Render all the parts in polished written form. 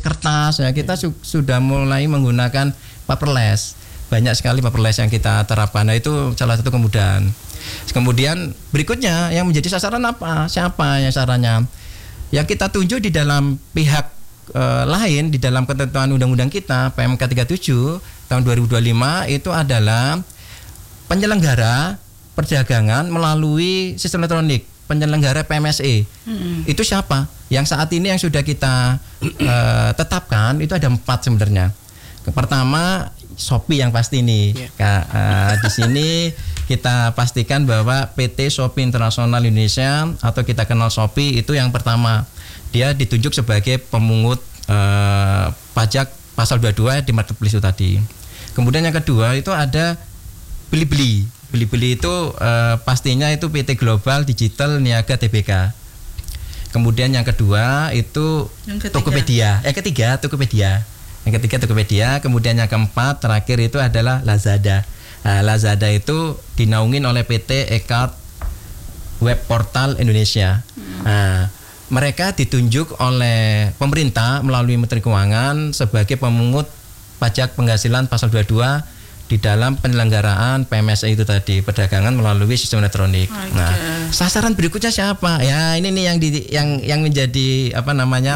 kertas ya, kita sudah mulai menggunakan paperless. Banyak sekali paperless yang kita terapkan. Nah, itu salah satu kemudahan. Kemudian berikutnya yang menjadi sasaran apa? Siapa yang sasarannya? Yang kita tunjuk di dalam pihak lain di dalam ketentuan undang-undang kita PMK 37 tahun 2025 itu adalah penyelenggara perdagangan melalui sistem elektronik, penyelenggara PMSE. Itu siapa? Yang saat ini yang sudah kita tetapkan itu ada 4 sebenarnya. Pertama Shopee yang pasti nih. Di sini kita pastikan bahwa PT Shopee International Indonesia atau kita kenal Shopee itu yang pertama. Dia ditunjuk sebagai pemungut pajak pasal 22 di marketplace itu tadi. Kemudian yang kedua itu ada Bilibili. Bilibili itu pastinya itu PT Global Digital Niaga Tbk. Kemudian yang kedua itu Tokopedia. Yang ketiga Tokopedia. Kemudian yang keempat terakhir itu adalah Lazada. Lazada itu dinaungin oleh PT Ekart Web Portal Indonesia. Mereka ditunjuk oleh pemerintah melalui Menteri Keuangan sebagai pemungut pajak penghasilan pasal 22 di dalam penyelenggaraan PMSE itu tadi, perdagangan melalui sistem elektronik. Nah, sasaran berikutnya siapa? Ya, ini nih yang menjadi apa namanya?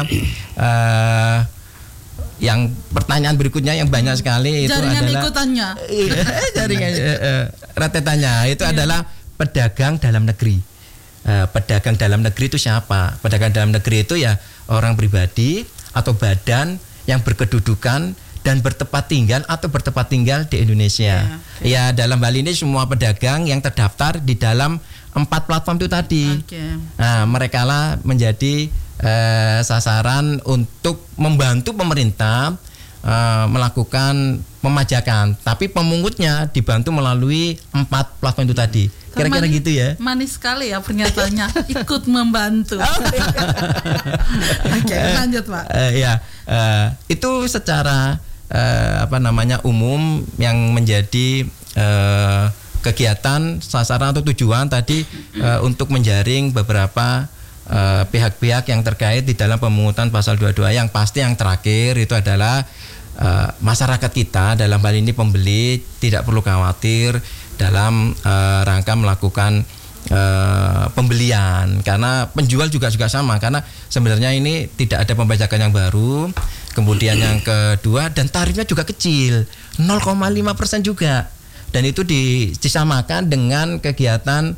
Yang pertanyaan berikutnya yang banyak sekali itu jaringan adalah ikutannya. Jaringan rentetannya itu adalah pedagang dalam negeri. Pedagang dalam negeri itu siapa? Pedagang dalam negeri itu ya orang pribadi atau badan yang berkedudukan dan bertempat tinggal di Indonesia. Ya, dalam hal ini semua pedagang yang terdaftar di dalam 4 platform itu tadi. Nah, mereka lah menjadi sasaran untuk membantu pemerintah melakukan pemajakan, tapi pemungutnya dibantu melalui 4 platform itu tadi. Kira-kira gitu ya. Manis sekali ya pernyataannya, ikut membantu. Oke, lanjut Pak. Itu secara umum yang menjadi kegiatan sasaran atau tujuan tadi untuk menjaring beberapa pihak-pihak yang terkait di dalam pemungutan pasal 22. Yang pasti yang terakhir itu adalah masyarakat kita, dalam hal ini pembeli, tidak perlu khawatir dalam rangka melakukan pembelian, karena penjual juga sama, karena sebenarnya ini tidak ada pembajakan yang baru. Kemudian yang kedua, dan tarifnya juga kecil, 0,5% juga, dan itu disamakan dengan kegiatan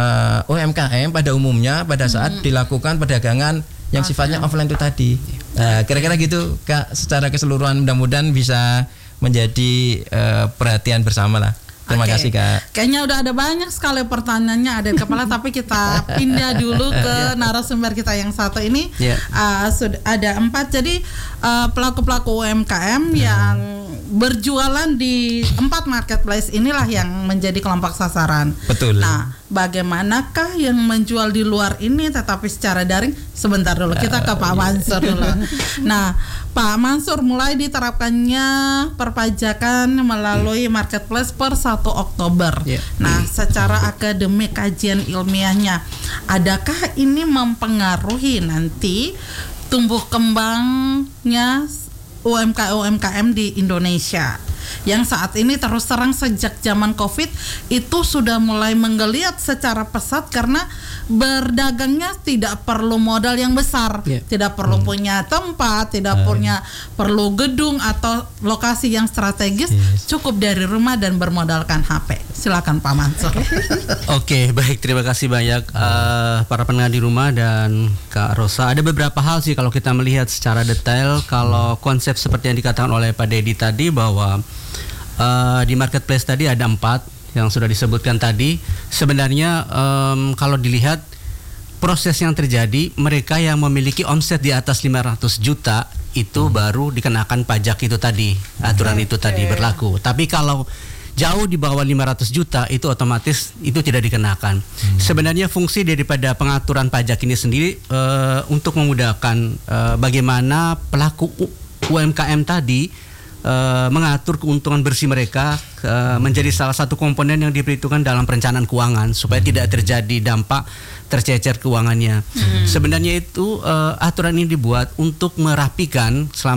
UMKM pada umumnya pada saat dilakukan perdagangan yang sifatnya offline itu tadi. Kira-kira gitu Kak, secara keseluruhan mudah-mudahan bisa menjadi perhatian bersama lah. Terima kasih Kak. Kayaknya udah ada banyak sekali pertanyaannya ada di kepala, tapi kita pindah dulu ke narasumber kita yang satu ini. Sudah ada 4, jadi pelaku-pelaku UMKM yang berjualan di 4 marketplace inilah yang menjadi kelompok sasaran. Betul. Nah, bagaimanakah yang menjual di luar ini tetapi secara daring? Sebentar dulu, kita ke Pak Mansur dulu. Nah, Pak Mansur, mulai diterapkannya perpajakan melalui marketplace per 1 Oktober. Nah, secara akademik kajian ilmiahnya, adakah ini mempengaruhi nanti tumbuh kembangnya UMKM di Indonesia yang saat ini terus terang sejak zaman COVID itu sudah mulai menggeliat secara pesat karena berdagangnya tidak perlu modal yang besar, tidak perlu punya tempat, tidak perlu gedung atau lokasi yang strategis, cukup dari rumah dan bermodalkan HP. Silakan Pak Mansur. Oke, baik, terima kasih banyak para pendengar di rumah dan Kak Rosa. Ada beberapa hal sih kalau kita melihat secara detail, kalau konsep seperti yang dikatakan oleh Pak Dedi tadi bahwa di marketplace tadi ada 4 yang sudah disebutkan tadi. Sebenarnya kalau dilihat proses yang terjadi, mereka yang memiliki omset di atas 500 juta itu baru dikenakan pajak itu tadi, aturan itu tadi berlaku. Tapi kalau jauh di bawah 500 juta itu otomatis itu tidak dikenakan. Sebenarnya fungsi daripada pengaturan pajak ini sendiri untuk memudahkan bagaimana pelaku UMKM tadi mengatur keuntungan bersih mereka menjadi salah satu komponen yang diperhitungkan dalam perencanaan keuangan supaya tidak terjadi dampak tercecer keuangannya. Sebenarnya itu aturan ini dibuat untuk merapikan